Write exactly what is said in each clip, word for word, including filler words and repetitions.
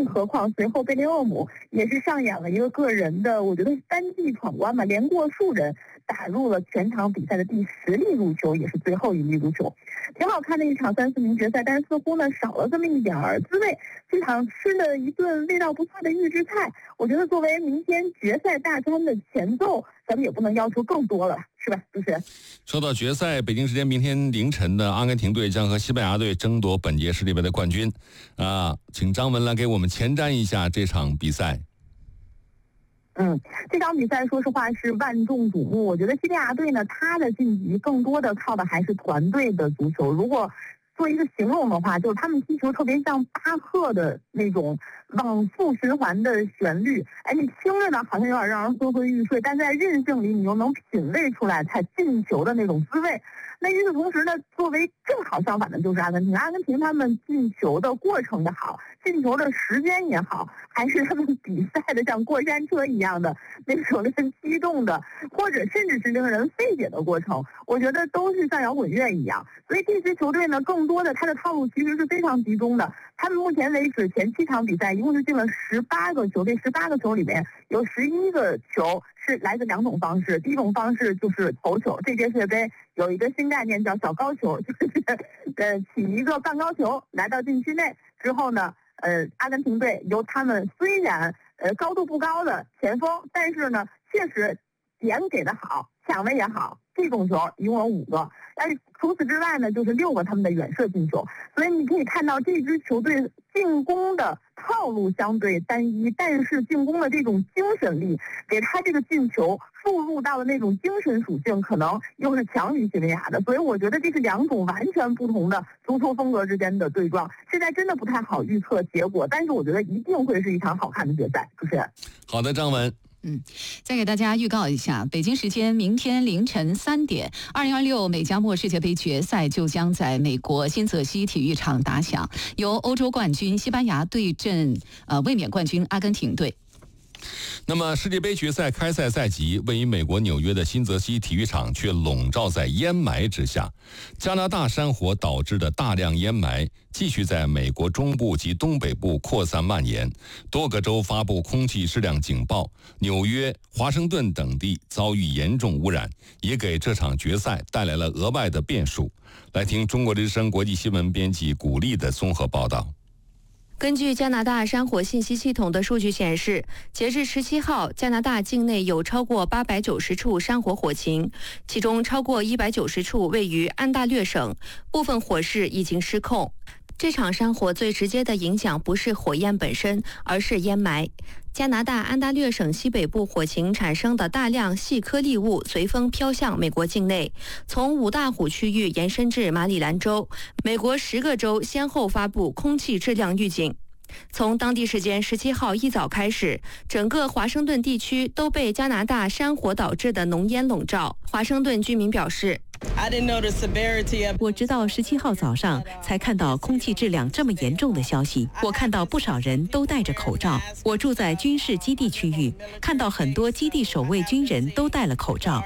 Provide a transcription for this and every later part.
更何况随后贝林厄姆也是上演了一个个人的，我觉得三记闯关吧，连过数人，打入了全场比赛的第十粒入球，也是最后一粒入球，挺好看的一场三四名决赛，但是似乎呢少了这么一点儿滋味。这场吃了一顿味道不错的预制菜，我觉得作为明天决赛大餐的前奏，咱们也不能要求更多了，是吧？主持人。 说到决赛，北京时间明天凌晨的阿根廷队将和西班牙队争夺本届世界杯的冠军啊，请张文来给我们前瞻一下这场比赛。 嗯，这场比赛说实话是万众瞩目。我觉得西班牙队呢，他的晋级更多的靠的还是团队的足球。如果做一个形容的话，就是他们踢球特别像巴赫的那种往复循环的旋律。哎，你听着呢，好像有点让人昏昏欲睡，但在韧性里你又能品味出来他进球的那种滋味。那与此同时呢，作为正好相反的就是阿根廷，阿根廷他们进球的过程也好，进球的时间也好，还是他们比赛的像过山车一样的那种令人激动的，或者甚至是令人费解的过程，我觉得都是像摇滚乐一样。所以这支球队呢，更多的他的套路其实是非常集中的。他们目前为止前七场比赛一共是进了十八个球，这十八个球里面有十一个球是来自两种方式。第一种方式就是头球，这届世界杯有一个新概念叫小高球，就是呃起一个半高球来到禁区内之后呢，呃阿根廷队由他们虽然呃高度不高的前锋，但是呢确实点给的好，抢的也好，这种球一共有五个。但是除此之外呢，就是六个他们的远射进球。所以你可以看到这支球队进攻的套路相对单一，但是进攻的这种精神力，给他这个进球注入到的那种精神属性，可能又是强于西班牙的。所以我觉得这是两种完全不同的足球风格之间的对撞。现在真的不太好预测结果，但是我觉得一定会是一场好看的决赛。主持人。 好的，张文。 嗯，再给大家预告一下，北京时间明天凌晨三点，二零二六美加墨世界杯决赛就将在美国新泽西体育场打响，由欧洲冠军西班牙对阵呃卫冕冠军阿根廷队。 那么世界杯决赛开赛在即，位于美国纽约的新泽西体育场却笼罩在烟霾之下。加拿大山火导致的大量烟霾继续在美国中部及东北部扩散蔓延，多个州发布空气质量警报，纽约、华盛顿等地遭遇严重污染，也给这场决赛带来了额外的变数。来听中国之声国际新闻编辑古丽的综合报道。 根据加拿大山火信息系统的数据显示，截至十七号，加拿大境内有超过八百九十处山火火情，其中超过一百九十处位于安大略省，部分火势已经失控。这场山火最直接的影响不是火焰本身，而是烟霾。加拿大安大略省西北部火情产生的大量细颗粒物随风飘向美国境内，从五大湖区域延伸至马里兰州。美国十个州先后发布空气质量预警。从当地时间十七号一早开始，整个华盛顿地区都被加拿大山火导致的浓烟笼罩。华盛顿居民表示， 我直到十七号早上才看到空气质量这么严重的消息。我看到不少人都戴着口罩。我住在军事基地区域，看到很多基地守卫军人都戴了口罩。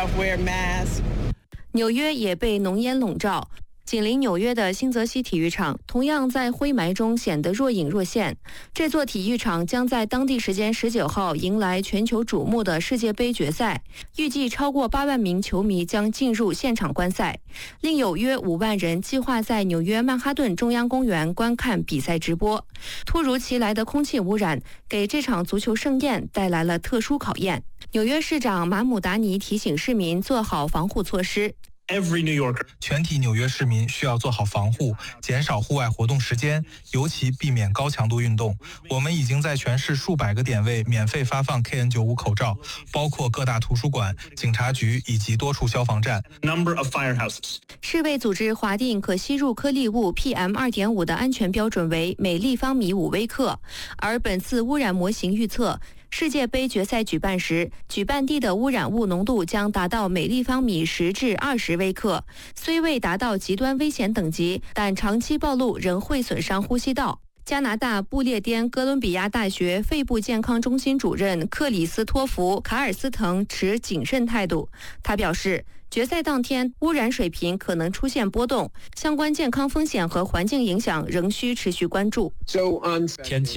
纽约也被浓烟笼罩。紧邻纽约的新泽西体育场同样在灰霾中显得若隐若现。这座体育场将在当地时间十九号迎来全球瞩目的世界杯决赛，预计超过八万名球迷将进入现场观赛，另有约五万人计划在纽约曼哈顿中央公园观看比赛直播。突如其来的空气污染给这场足球盛宴带来了特殊考验。纽约市长马姆达尼提醒市民做好防护措施。 全体纽约市民需要做好防护，减少户外活动时间，尤其避免高强度运动。我们已经在全市数百个点位免费发放 K N 九十五 口罩，包括各大图书馆、警察局以及多处消防站。 世卫组织划定可吸入颗粒物 P M 二点五 的安全标准为每立方米五微克，而本次污染模型预测，世界杯决赛举办时，举办地的污染物浓度将达到每立方米十至二十微克。虽未达到极端危险等级，但长期暴露仍会损伤呼吸道。加拿大不列颠哥伦比亚大学肺部健康中心主任克里斯托弗·卡尔斯滕持谨慎态度。他表示，决赛当天污染水平可能出现波动，相关健康风险和环境影响仍需持续关注。 天气